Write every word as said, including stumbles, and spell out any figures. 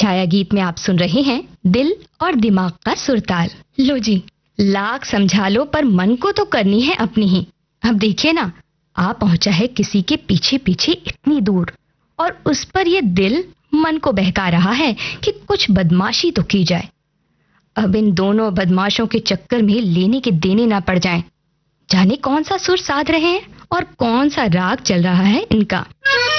छाया गीत में आप सुन रहे हैं दिल और दिमाग का सुरताल। लो जी, लाख समझा लो पर मन को तो करनी है अपनी ही। अब देखिए ना, आ पहुंचा है किसी के पीछे पीछे इतनी दूर, और उस पर ये दिल मन को बहका रहा है कि कुछ बदमाशी तो की जाए। अब इन दोनों बदमाशों के चक्कर में लेने के देने ना पड़ जाएं। जाने कौन सा सुर साध रहे हैं और कौन सा राग चल रहा है इनका।